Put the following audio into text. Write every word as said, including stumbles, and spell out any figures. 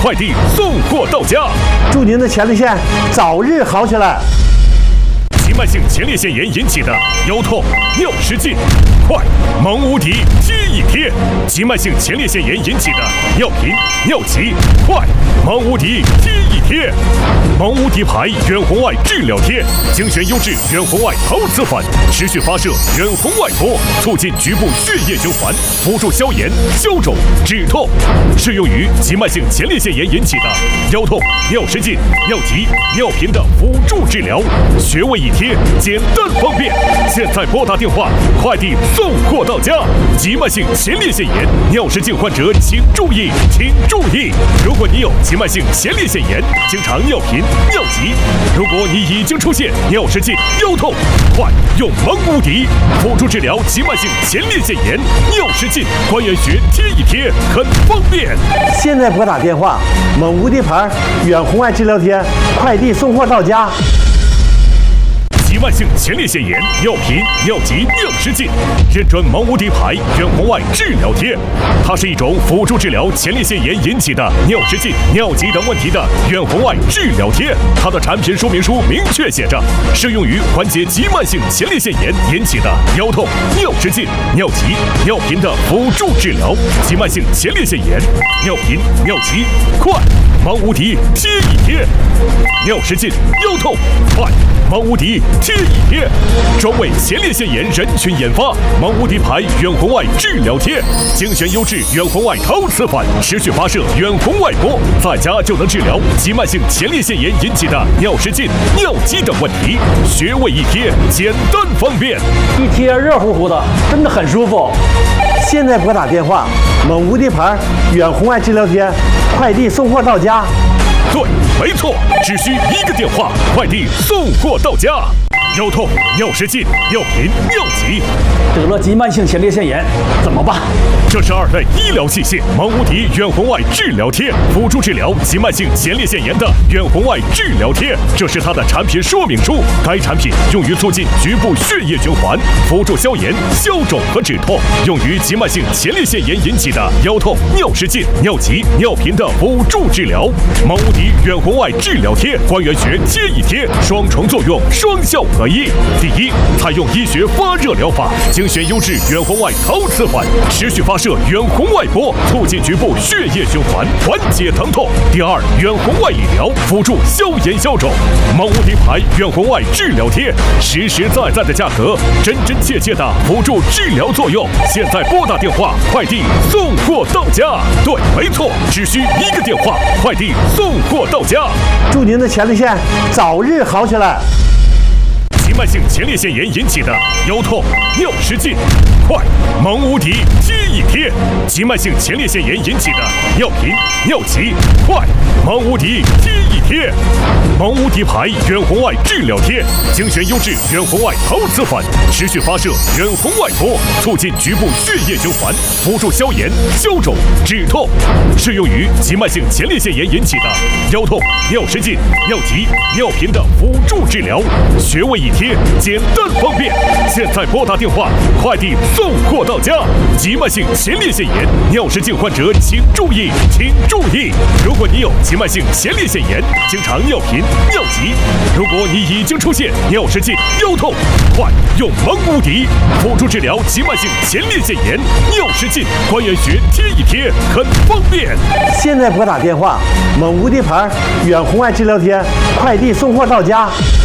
快递送货到家。 祝您的前列腺早日好起来。 急慢性前列腺炎引起的腰痛、尿失禁，快蒙无敌贴一贴；急慢性前列腺炎引起的尿频、尿急，快蒙无敌贴一贴。蒙无敌牌远红外治疗贴，精选优质远红外陶瓷粉，持续发射远红外波，促进局部血液循环，辅助消炎、消肿、止痛，适用于急慢性前列腺炎引起的腰痛、尿失禁、尿急、尿频的辅助治疗，穴位一贴，简单方便。现在拨打电话，快递送货到家。急慢性前列腺炎、尿失禁患者请注意，请注意！如果你有急慢性前列腺炎，经常尿频、尿急，如果你已经出现尿失禁、腰痛，快用蒙无敌辅助治疗急慢性前列腺炎、尿失禁，关元穴贴一贴，很方便。 现在拨打电话，蒙无敌牌远红外治疗贴，快递送货到家。 急慢性前列腺炎、尿频、尿急、尿失禁，认准蒙无敌牌远红外治疗贴。它是一种辅助治疗前列腺炎引起的尿失禁、尿急等问题的远红外治疗贴。它的产品说明书明确写着，适用于缓解急慢性前列腺炎引起的腰痛、尿失禁、尿急、尿频的辅助治疗。急慢性前列腺炎、尿频、尿急，快蒙无敌贴一贴；尿失禁、腰痛，快蒙无敌贴一贴。专为前列腺炎人群研发，蒙无敌牌远红外治疗贴，精选优质远红外陶瓷粉，持续发射远红外波，在家就能治疗急慢性前列腺炎引起的尿失禁、尿急等问题。穴位一贴，简单方便， 一贴热乎乎的，真的很舒服。 现在拨打电话，蒙无敌牌远红外治疗贴，快递送货到家。 对，没错，只需一个电话，快递送货到家。腰痛、尿失禁、尿频、尿急， 得了急慢性前列腺炎怎么办？ 这是二类医疗器械蒙无敌远红外治疗贴，辅助治疗急慢性前列腺炎的远红外治疗贴。这是它的产品说明书。该产品用于促进局部血液循环，辅助消炎、消肿和止痛，用于急慢性前列腺炎引起的腰痛、尿失禁、尿急、尿频的辅助治疗。蒙无敌远红外治疗贴，关元穴贴一贴，双重作用，双效合一。第一，采用医学发热疗法，精选优质远红外陶瓷粉，持续发射远红外波，促进局部血液循环，缓解疼痛。第二，远红外理疗，辅助消炎消肿。蒙无敌牌远红外治疗贴，实实在在的价格，真真切切的辅助治疗作用。现在拨打电话，快递送货到家。对，没错，只需一个电话，快递送货到家。 祝您的前列腺早日好起来。 急慢性前列腺炎引起的腰痛、尿失禁，快蒙无敌贴一贴；急慢性前列腺炎引起的尿频、尿急，快蒙无敌贴一贴。蒙无敌牌远红外治疗贴，精选优质远红外陶瓷粉，持续发射远红外波，促进局部血液循环，辅助消炎、消肿、止痛，适用于急慢性前列腺炎引起的腰痛、尿失禁、尿急、尿频的辅助治疗。穴位一贴，简单方便。现在拨打电话，快递送货到家。急慢性前列腺炎、尿失禁患者请注意，请注意！如果你有急慢性前列腺炎，经常尿频、尿急，如果你已经出现尿失禁、腰痛，快用蒙无敌辅助治疗急慢性前列腺炎、尿失禁，关元穴贴一贴，很方便。 现在拨打电话，蒙无敌牌远红外治疗贴，快递送货到家。